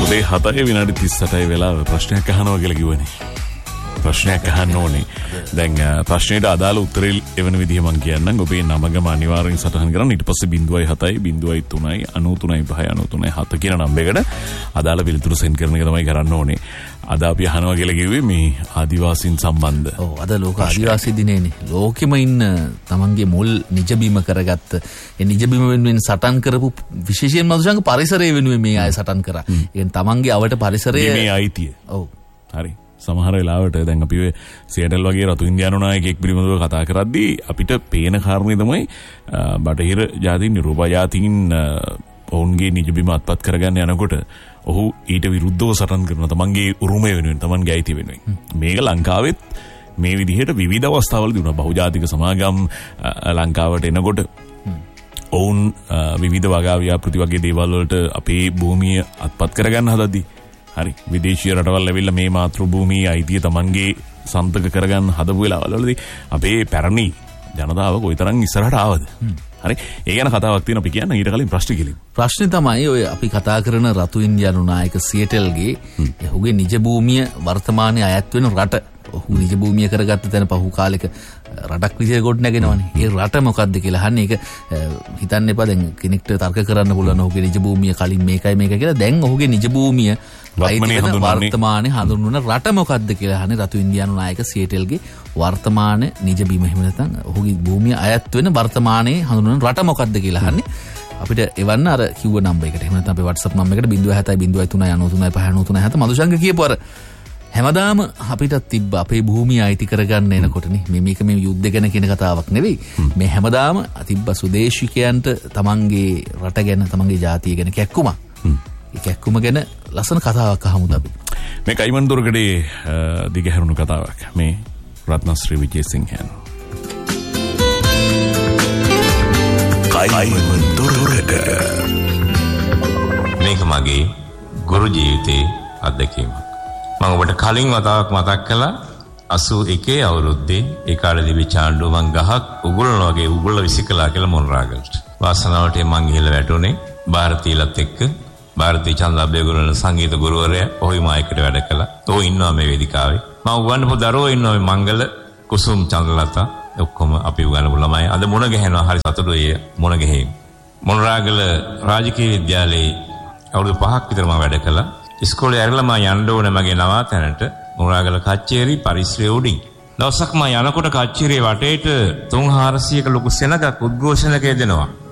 උදේ 7:38 වෙලාව ප්‍රශ්නයක් අහනවා කියලා කිව්වනේ. ප්‍රශ්නයක් අහන්න ඕනේ. දැන් ප්‍රශ්නෙට අදාළ උත්තරේ එවන විදිහ මම කියන්නම්. ඔබේ නමගම අනිවාර්යෙන් සටහන් කරන්න. ඊට පස්සේ 07 03 93 93 කියන නම්බරයකට අදාළ පිළිතුරු සෙන්ඩ් කරන එක තමයි කරන්න ඕනේ. අද අපි අහනවා කියලා කිව්වේ මේ ආදිවාසීන් සම්බන්ධ. ඔව් අද ලෝක ආදිවාසී දිනේනේ. ලෝකෙම ඉන්න තමන්ගේ මුල් නිජබිම කරගත්ත ඒ නිජබිම වෙනුවෙන් සටන් කරපු විශේෂයෙන්ම මදුසංග පරිසරය වෙනුවෙන් මේ අය සටන් කරා. ඒ කියන්නේ තමන්ගේ අවට පරිසරය මේ අයිතිය. ඔව්. හරි. සමහර වෙලාවට දැන් අපි ඔය සියටල් වගේ රතු ඉන්දියානු නායකයෙක් පිළිබඳව කතා කරද්දී අපිට පේන කාරණේ තමයි බටහිර ජාතීන් යුරෝපා ජාතීන් ඔවුන්ගේ නිජබිම අත්පත් කරගන්න යනකොට ඔහු ඊට විරුද්ධව සටන් කරන තමන්ගේ උරුමය වෙනුවෙන් තමන්ගේ අයිතිය වෙනුවෙන්. මේක ලංකාවෙත් මේ විදිහට විවිධ අවස්ථාවලදී වුණා. බහුජාතික සමාගම් ලංකාවට එනකොට ඔවුන් විවිධ වගා ව්‍යාපෘති වගේ දේවල් වලට අපේ භූමිය අත්පත් කරගන්න හදද්දී හරි විදේශීය රටවල් ඇවිල්ලා මේ මාතෘ භූමියේ අයිතිය තමන්ගේ සම්තක කරගන්න හදපු වෙලාවලදී අපේ පැරණි ජනතාව කොයිතරම් ඉස්සරහට ආවද? හරි ඒ ගැන කතාවක් තියෙනවා අපි කියන්න ඊට කලින් ප්‍රශ්න කෙලින්. ප්‍රශ්නේ තමයි ඔය අපි කතා කරන රතු ඉන්දියානු නායක සියටල්ගේ ඔහුගේ නිජ භූමිය වර්තමානයේ අයත් වෙන රට. ඔහු නිජ භූමිය කරගත්ත තැන පහු කාලෙක රටක් විදියට ගොඩ නැගෙනවනේ. ඒ රට මොකක්ද කියලා අහන්නේ. ඒක හිතන්න එපා දැන් කෙනෙක්ට තර්ක කරන්න පුළුවන් ඔහුගේ නිජ භූමිය කලින් මේකයි කියලා. දැන් ඔහුගේ නිජ භූමිය වර්තමානයේ හඳුන්වන රට මොකක්ද කියලා අහන්නේ රතු ඉන්දියානු නායක සියටල්ගේ වර්තමාන නිජ භූමිය. එහෙම නැත්නම් ඔහුගේ භූමිය අයත් වෙන වර්තමානයේ හඳුන්වන රට මොකක්ද කියලා අහන්නේ. අපිට එවන්න අර කිව්ව නම්බර් එකට. එහෙම නැත්නම් අපේ WhatsApp නම්බර් එකට 07 03 93 593 මදුශංක කියපු අර හැමදාම අපිට තිබ්බ අපේ භූමිය අයිති කරගන්න එනකොටනේ මේක මේ යුද්ධ ගැන කියන කතාවක් නෙවෙයි. මේ හැමදාම තිබ්බ සුදේශිකයන්ට තමන්ගේ රට ගැන තමන්ගේ ජාතිය ගැන කැක්කුමක්. ඒ කැක්කුම ගැන ලස්සන කතාවක් අහමුද අපි. මේ කයිමන් දොරකඩේ දිගහැරුණු කතාවක්. මේ රත්නශ්‍රී විජේසිංහයන්. කයිමන් දොරකඩ. මේක මගේ ගුරු ජීවිතයේ අත්දැකීමක්. මම ඔබට කලින් වතාවක් මතක් කළා 81 අවුරුද්දේ ඒ කාලේ තිබිච්ච ආණ්ඩුවන් ගහක් උගුලන වගේ උගුල විසිකලා කියලා මොනරාගලට. වාසනාවට මං ගිහලා වැටුනේ ಭಾರತೀලත් එක්ක. ಭಾರತೀ චන්ද්‍රාබේගුරුවන සංගීත ගුරුවරයා ඔහි මායකට වැඩ කළා. ඔහු ඉන්නවා මේ වේදිකාවේ. මම උගන්වපු දරුවෝ ඉන්නවා මේ මංගල කුසුම් චන්ද්‍රලතා ඔක්කොම අපි උගන්වපු ළමයි. අද මුණ ගැහෙනවා හරි සතුටුයි මුණ ගැහිම්. මොනරාගල රාජකීය විද්‍යාලයේ අවුරුදු 5ක් විතර මම වැඩ කළා. ඉස්කෝලේ ඇරලා මම යන්න ඕනේ මගේ නවාතැනට මොනරාගල කච්චේරි පරිසරයේ උඩින්. දවසක් මම යනකොට කච්චේරියේ වටේට 300-400ක ලොකු සෙනගක් උද්ඝෝෂණයක් දෙනවා.